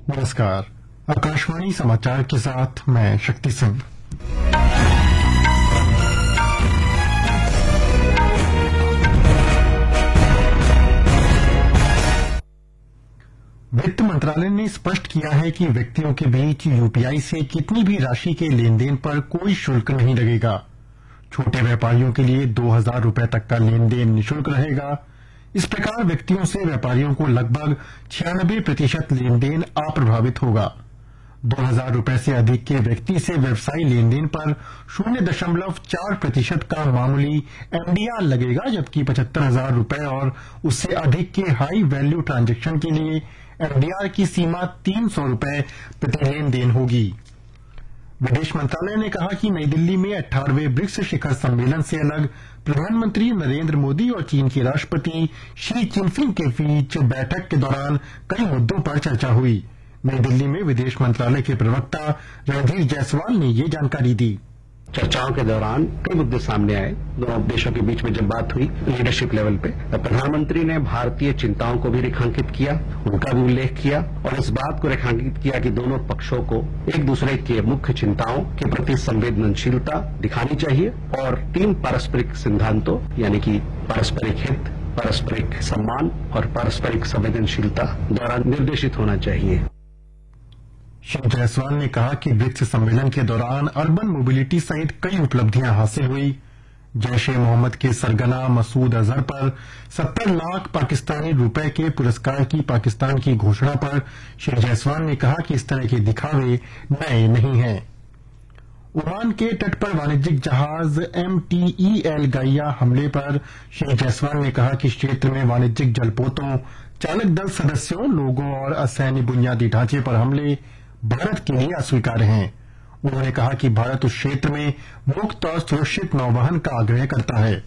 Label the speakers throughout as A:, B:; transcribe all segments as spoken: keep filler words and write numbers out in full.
A: नमस्कार, आकाशवाणी समाचार के साथ मैं शक्ति सिंह। वित्त मंत्रालय ने स्पष्ट किया है कि व्यक्तियों के बीच यूपीआई से कितनी भी राशि के लेन देन पर कोई शुल्क नहीं लगेगा। छोटे व्यापारियों के लिए दो हजार रूपये तक का लेन देन निःशुल्क रहेगा। इस प्रकार व्यक्तियों से व्यापारियों को लगभग छियानबे प्रतिशत लेन देन अप्रभावित होगा। दो हजार रूपये से अधिक के व्यक्ति से व्यवसायी लेन देन पर शून्य दशमलव चार प्रतिशत का मामूली एमडीआर लगेगा, जबकि पचहत्तर हजार रूपये और उससे अधिक के हाई वैल्यू ट्रांजैक्शन के लिए एमडीआर की सीमा तीन सौ रूपये प्रति लेन देन होगी। विदेश मंत्रालय ने कहा कि नई दिल्ली में अठारहवें ब्रिक्स शिखर सम्मेलन से अलग प्रधानमंत्री नरेंद्र मोदी और चीन के राष्ट्रपति शी चिनफिंग के बीच बैठक के दौरान कई मुद्दों पर चर्चा हुई। नई दिल्ली में विदेश मंत्रालय के प्रवक्ता रणधीर जायसवाल ने ये जानकारी दी।
B: चर्चाओं के दौरान कई मुद्दे सामने आए। दोनों देशों के बीच में जब बात हुई लीडरशिप लेवल पे, तब प्रधानमंत्री ने भारतीय चिंताओं को भी रेखांकित किया, उनका भी उल्लेख किया और इस बात को रेखांकित किया कि दोनों पक्षों को एक दूसरे के मुख्य चिंताओं के प्रति संवेदनशीलता दिखानी चाहिए और तीन पारस्परिक सिद्धांतों यानी कि पारस्परिक हित, पारस्परिक सम्मान और पारस्परिक संवेदनशीलता द्वारा निर्देशित होना चाहिए।
A: श्री जायसवाल ने कहा कि ब्रिक्स सम्मेलन के दौरान अर्बन मोबिलिटी सहित कई उपलब्धियां हासिल हुई। जैश ए मोहम्मद के सरगना मसूद अजहर पर सत्तर लाख पाकिस्तानी रुपए के पुरस्कार की पाकिस्तान की घोषणा पर श्री जायसवाल ने कहा कि इस तरह के दिखावे नए नहीं हैं। ओमान के तट पर वाणिज्यिक जहाज एमटीईएल गाइया हमले पर श्री जायसवाल ने कहा कि इस क्षेत्र में वाणिज्यिक जलपोतों, चालक दल सदस्यों, लोगों और असैन्य बुनियादी ढांचे पर हमले भारत के लिए अस्वीकार्य हैं। उन्होंने कहा कि भारत उस क्षेत्र में मुक्त और सुरक्षित नौवहन का आग्रह करता है।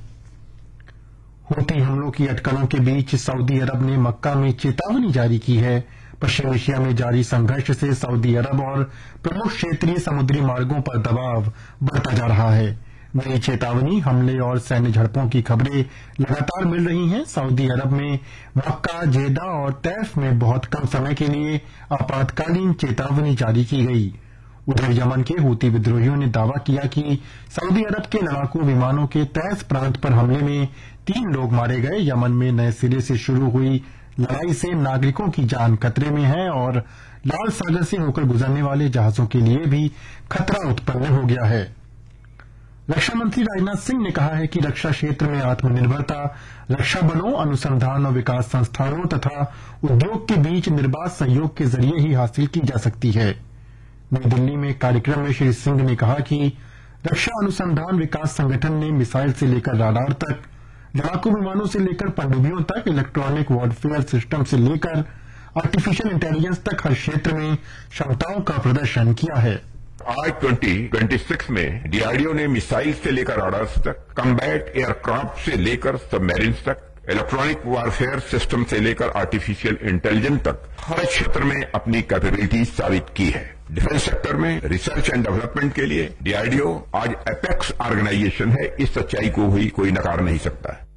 A: हूती हमलों की अटकलों के बीच सऊदी अरब ने मक्का में चेतावनी जारी की है। पश्चिम एशिया में जारी संघर्ष से सऊदी अरब और प्रमुख क्षेत्रीय समुद्री मार्गों पर दबाव बढ़ता जा रहा है। नई चेतावनी, हमले और सैन्य झड़पों की खबरें लगातार मिल रही हैं। सऊदी अरब में मक्का, जेदा और तैफ में बहुत कम समय के लिए आपातकालीन चेतावनी जारी की गई। उधर यमन के हूती विद्रोहियों ने दावा किया कि सऊदी अरब के लड़ाकू विमानों के तैस प्रांत पर हमले में तीन लोग मारे गए। यमन में नए सिरे से शुरू हुई लड़ाई से नागरिकों की जान खतरे में है और लाल सागर से होकर गुजरने वाले जहाजों के लिए भी खतरा उत्पन्न हो गया है। रक्षा मंत्री राजनाथ सिंह ने कहा है कि रक्षा क्षेत्र में आत्मनिर्भरता रक्षा बलों, अनुसंधान और विकास संस्थानों तथा उद्योग के बीच निर्बाध सहयोग के जरिए ही हासिल की जा सकती है। नई दिल्ली में कार्यक्रम में श्री सिंह ने कहा कि रक्षा अनुसंधान विकास संगठन ने मिसाइल से लेकर राडार तक, लड़ाकू विमानों से लेकर पनडुब्बियों तक, इलेक्ट्रॉनिक वॉरफेयर सिस्टम से लेकर आर्टिफिशियल इंटेलिजेंस तक हर क्षेत्र में क्षमताओं का प्रदर्शन किया है।
C: आज ट्वेंटी ट्वेंटी सिक्स में डीआरडीओ ने मिसाइल से लेकर राडार्स तक, कम्बैट एयरक्राफ्ट से लेकर सबमरीन्स तक, इलेक्ट्रॉनिक वॉरफेयर सिस्टम से लेकर आर्टिफिशियल इंटेलिजेंस तक हर क्षेत्र में अपनी कैपेबिलिटी साबित की है। डिफेंस सेक्टर में रिसर्च एंड डेवलपमेंट के लिए डीआरडीओ आज एपेक्स ऑर्गेनाइजेशन है। इस सच्चाई को भी कोई नकार नहीं सकता है।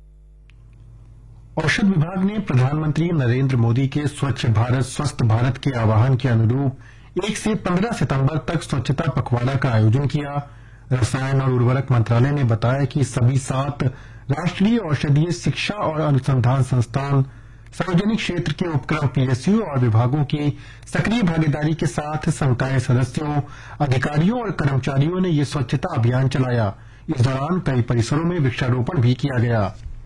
A: औषध विभाग ने प्रधानमंत्री नरेंद्र मोदी के स्वच्छ भारत स्वस्थ भारत के आह्वान के अनुरूप एक से पंद्रह सितंबर तक स्वच्छता पखवाड़ा का आयोजन किया। रसायन और उर्वरक मंत्रालय ने बताया कि सभी सात राष्ट्रीय औषधीय शिक्षा और अनुसंधान संस्थान, सार्वजनिक क्षेत्र के उपक्रम पीएसयू और विभागों की सक्रिय भागीदारी के साथ संकाय सदस्यों, अधिकारियों और कर्मचारियों ने ये स्वच्छता अभियान चलाया। इस दौरान कई परिसरों में वृक्षारोपण भी किया गया।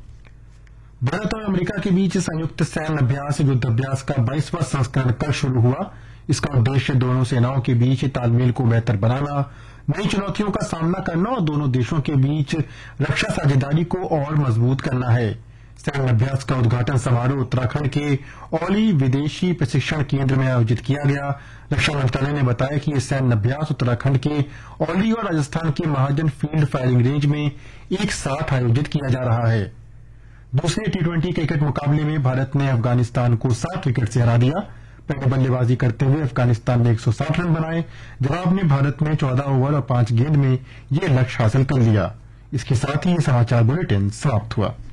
A: भारत और अमेरिका के बीच संयुक्त सैन्य अभ्यास युद्धाभ्यास का बाईसवां संस्करण कल शुरू हुआ। इसका उद्देश्य दोनों सेनाओं के बीच तालमेल को बेहतर बनाना, नई चुनौतियों का सामना करना और दोनों देशों के बीच रक्षा साझेदारी को और मजबूत करना है। सैन्य अभ्यास का उद्घाटन समारोह उत्तराखंड के औली विदेशी प्रशिक्षण केंद्र में आयोजित किया गया। रक्षा मंत्रालय ने बताया कि यह सैन्य अभ्यास उत्तराखंड के औली और राजस्थान के महाजन फील्ड फायरिंग रेंज में एक साथ आयोजित किया जा रहा है। दूसरे टी ट्वेंटी क्रिकेट मुकाबले में भारत ने अफगानिस्तान को सात विकेट से हरा दिया। पहले बल्लेबाजी करते हुए अफगानिस्तान ने एक सौ साठ रन बनाए। जवाब में भारत ने चौदह ओवर और पांच गेंद में ये लक्ष्य हासिल कर लिया। इसके साथ ही ये समाचार बुलेटिन समाप्त हुआ।